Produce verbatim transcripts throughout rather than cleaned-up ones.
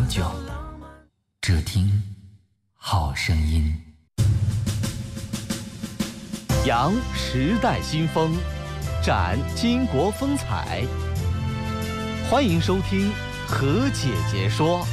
酒，只听好声音。 扬时代新风，展巾帼风采。欢迎收听何姐姐说。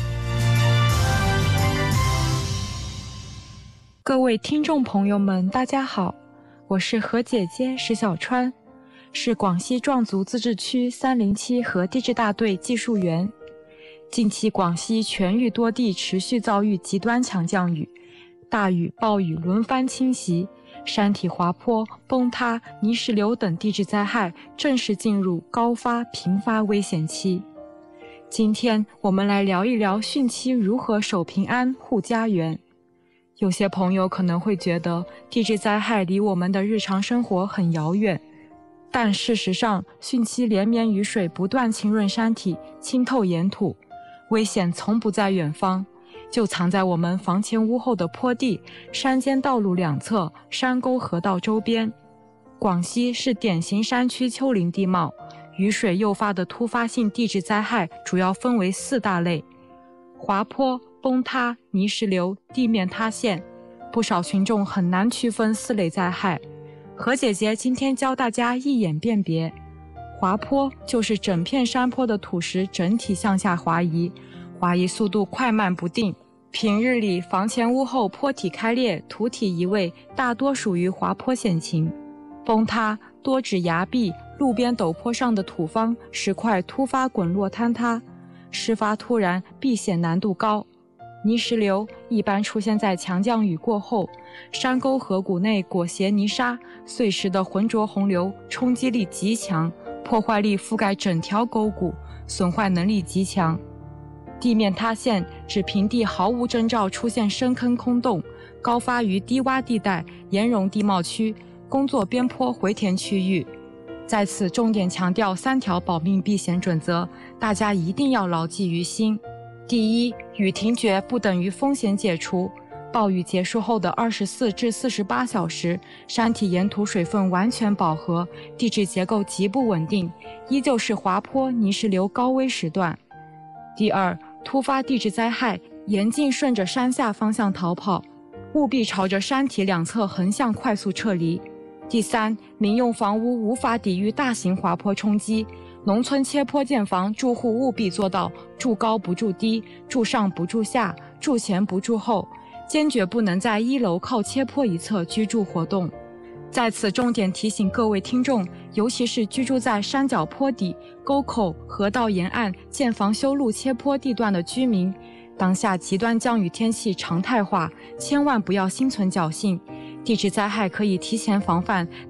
各位听众朋友们，大家好，我是何姐姐石小川，是广西壮族自治区三零七河地质大队技术员。近期广西全域多地持续遭遇极端强降雨，大雨、暴雨轮番侵袭，山体滑坡、崩塌、泥石流等地质灾害正式进入高发频发危险期。今天我们来聊一聊汛期如何守平安护家园。有些朋友可能会觉得地质灾害离我们的日常生活很遥远，但事实上，汛期连绵雨水不断浸润山体，浸透岩土，危险从不在远方，就藏在我们房前屋后的坡地、山间道路两侧、山沟河道周边。广西是典型山区丘陵地貌，雨水诱发的突发性地质灾害主要分为四大类：滑坡、崩塌、泥石流、地面塌陷。不少群众很难区分四类灾害，何姐姐今天教大家一眼辨别。滑坡就是整片山坡的土石整体向下滑移，滑移速度快慢不定，平日里房前屋后坡体开裂、土体移位，大多属于滑坡险情。崩塌多指崖壁、路边陡坡上的土方、石块突发滚落坍塌，事发突然，避险难度高。泥石流一般出现在强降雨过后，山沟河谷内裹挟泥沙，碎石的浑浊洪流冲击力极强，破坏力覆盖整条沟谷，损坏能力极强。地面塌陷指平地毫无征兆出现深坑空洞，高发于低洼地带、岩溶地貌区、工作边坡回填区域。在此重点强调三条保命避险准则，大家一定要牢记于心。第一，雨停决不等于风险解除。暴雨结束后的二十四至四十八小时，山体岩土水分完全饱和，地质结构极不稳定，依旧是滑坡、泥石流高危时段。第二，突发地质灾害，严禁顺着山下方向逃跑，务必朝着山体两侧横向快速撤离。第三，民用房屋无法抵御大型滑坡冲击，农村切坡建房，住户务必做到住高不住低，住上不住下，住前不住后，坚决不能在一楼靠切坡一侧居住活动。在此重点提醒各位听众，尤其是居住在山脚坡底、沟口、河道沿岸建房修路切坡地段的居民，当下极端降雨天气常态化，千万不要心存侥幸。地质灾害可以提前防范，